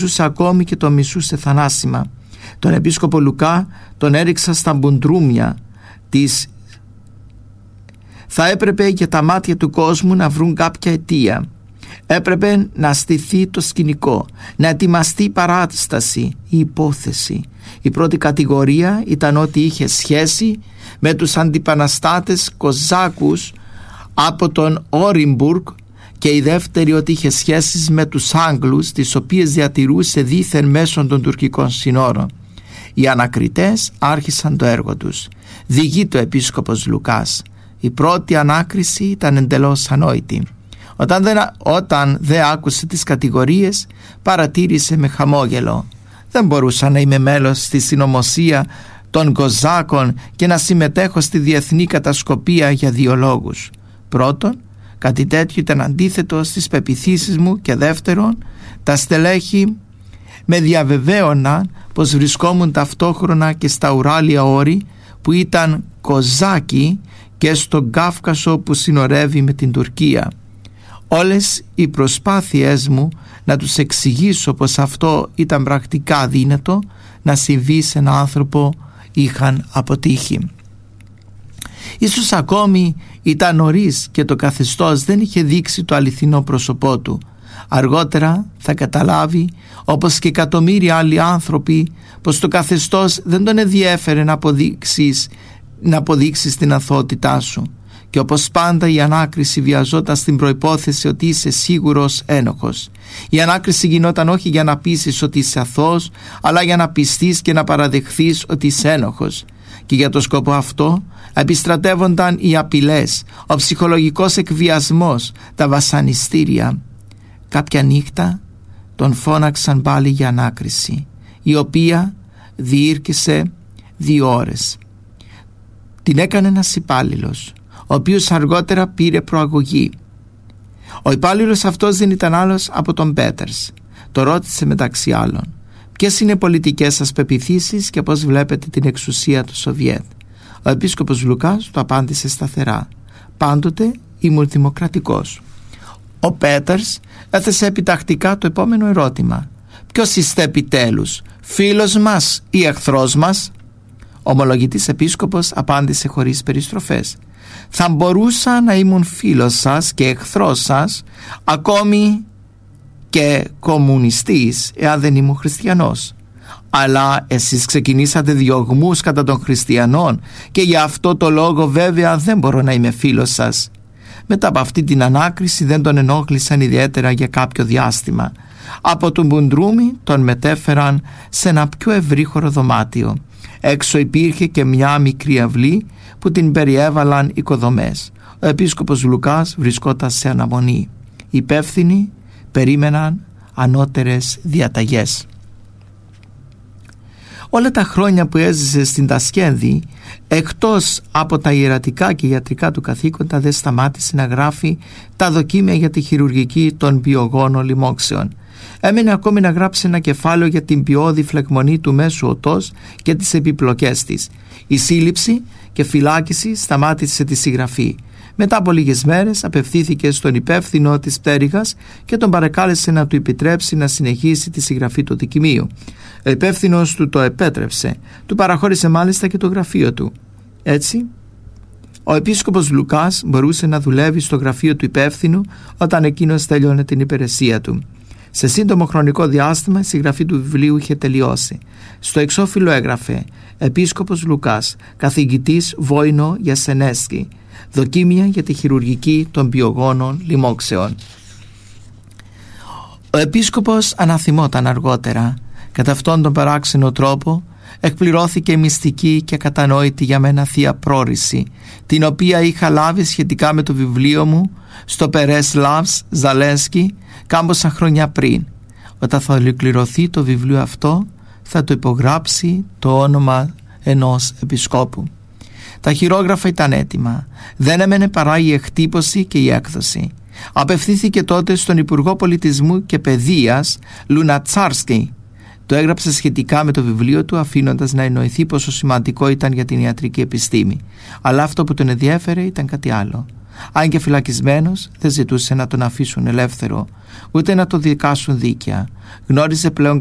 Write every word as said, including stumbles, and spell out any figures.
μισούσε ακόμη και τον μισούσε θανάσιμα. Τον επίσκοπο Λουκά τον έριξα στα μπουντρούμια της. Θα έπρεπε για τα μάτια του κόσμου να βρουν κάποια αιτία. Έπρεπε να στηθεί το σκηνικό, να ετοιμαστεί η παράσταση, η υπόθεση. Η πρώτη κατηγορία ήταν ότι είχε σχέση με τους αντιπαναστάτες Κοζάκους από τον Όριμπουργκ και η δεύτερη ότι είχε σχέσεις με τους Άγγλους, τις οποίες διατηρούσε δήθεν μέσω των τουρκικών συνόρων. Οι ανακριτές άρχισαν το έργο τους. Διηγείται ο επίσκοπος Λουκάς. Η πρώτη ανάκριση ήταν εντελώς ανόητη. Όταν δεν, όταν δεν άκουσε τις κατηγορίες, παρατήρησε με χαμόγελο. Δεν μπορούσα να είμαι μέλος στη συνωμοσία των Κοζάκων και να συμμετέχω στη διεθνή κατασκοπία για δύο λόγους. Πρώτον, κάτι τέτοιο ήταν αντίθετο στις πεποιθήσεις μου, και δεύτερον, τα στελέχη με διαβεβαίωναν πως βρισκόμουν ταυτόχρονα και στα Ουράλια όρη που ήταν Κοζάκοι και στον Κάφκασο που συνορεύει με την Τουρκία. Όλες οι προσπάθειές μου να τους εξηγήσω πως αυτό ήταν πρακτικά δύνατο να συμβεί σε έναν άνθρωπο είχαν αποτύχει. Ίσως ακόμη ήταν νωρίς και το καθεστώς δεν είχε δείξει το αληθινό πρόσωπό του. Αργότερα θα καταλάβει, όπως και εκατομμύρια άλλοι άνθρωποι, πως το καθεστώς δεν τον ενδιέφερε να αποδείξεις, να αποδείξεις την αθωότητά σου. Και όπως πάντα η ανάκριση βιαζόταν στην προϋπόθεση ότι είσαι σίγουρος ένοχος. Η ανάκριση γινόταν όχι για να πείσεις ότι είσαι αθώος, αλλά για να πιστείς και να παραδεχθείς ότι είσαι ένοχος. Και για το σκοπό αυτό επιστρατεύονταν οι απειλές, ο ψυχολογικός εκβιασμός, τα βασανιστήρια. Κάποια νύχτα τον φώναξαν πάλι για ανάκριση, η οποία διήρκησε δύο ώρες. Την έκανε ένας υπάλληλος, ο οποίος αργότερα πήρε προαγωγή. Ο υπάλληλος αυτός δεν ήταν άλλος από τον Πέτερς. Το ρώτησε μεταξύ άλλων: ποιες είναι οι πολιτικές σας πεποιθήσεις και πώς βλέπετε την εξουσία του Σοβιέτ? Ο επίσκοπος Λουκάς του απάντησε σταθερά: πάντοτε ήμουν δημοκρατικός. Ο Πέτερς έθεσε επιτακτικά το επόμενο ερώτημα: ποιος είστε επιτέλους, φίλος μας ή εχθρός μας? Ο ομολογητής επίσκοπος απάντησε χωρίς περιστροφές: θα μπορούσα να ήμουν φίλος σας και εχθρός σας, ακόμη και κομμουνιστής, εάν δεν ήμουν χριστιανός. Αλλά εσείς ξεκινήσατε διωγμούς κατά των χριστιανών και για αυτό το λόγο βέβαια δεν μπορώ να είμαι φίλος σας. Μετά από αυτή την ανάκριση δεν τον ενόχλησαν ιδιαίτερα για κάποιο διάστημα. Από τον Μπουντρούμι τον μετέφεραν σε ένα πιο ευρύχωρο δωμάτιο. Έξω υπήρχε και μια μικρή αυλή που την περιέβαλαν οικοδομές. Ο επίσκοπος Λουκάς βρισκόταν σε αναμονή. Οι υπεύθυνοι περίμεναν ανώτερες διαταγές. Όλα τα χρόνια που έζησε στην Τασκένδη, εκτός από τα ιερατικά και ιατρικά του καθήκοντα, δεν σταμάτησε να γράφει τα δοκίμια για τη χειρουργική των πιογόνων λοιμόξεων. Έμενε ακόμη να γράψει ένα κεφάλαιο για την ποιώδη φλεγμονή του μέσου οτός και τις επιπλοκές της. Η σύλληψη και φυλάκιση σταμάτησε τη συγγραφή. Μετά από λίγες μέρες απευθύνθηκε στον υπεύθυνο της πτέρυγας και τον παρακάλεσε να του επιτρέψει να συνεχίσει τη συγγραφή του δικημείου. Ο υπεύθυνος του το επέτρεψε. Του παραχώρησε μάλιστα και το γραφείο του. Έτσι, ο επίσκοπος Λουκάς μπορούσε να δουλεύει στο γραφείο του υπεύθυνου όταν εκείνος τέλειωνε την υπηρεσία του. Σε σύντομο χρονικό διάστημα η συγγραφή του βιβλίου είχε τελειώσει. Στο εξώφυλλο έγραφε «Επίσκοπος Λουκάς, καθηγητής Βόινο Γιασενέσκι, δοκίμια για τη χειρουργική των πιογόνων λοιμόξεων». Ο επίσκοπος αναθυμόταν αργότερα. Κατά αυτόν τον παράξενο τρόπο εκπληρώθηκε η μυστική και κατανόητη για μένα θεία πρόρηση, την οποία είχα λάβει σχετικά με το βιβλίο μου στο Περέσλαβς Ζαλένσκι κάμποσα χρόνια πριν. Όταν θα ολοκληρωθεί το βιβλίο αυτό, θα το υπογράψει το όνομα ενός επισκόπου. Τα χειρόγραφα ήταν έτοιμα. Δεν έμενε παρά η εκτύπωση και η έκδοση. Απευθύνθηκε τότε στον Υπουργό Πολιτισμού και Παιδείας Λουνατσάρσκι. Το έγραψε σχετικά με το βιβλίο του, αφήνοντας να εννοηθεί πόσο σημαντικό ήταν για την ιατρική επιστήμη. Αλλά αυτό που τον ενδιέφερε ήταν κάτι άλλο. Αν και φυλακισμένος, δεν ζητούσε να τον αφήσουν ελεύθερο, ούτε να τον δικάσουν δίκαια. Γνώριζε πλέον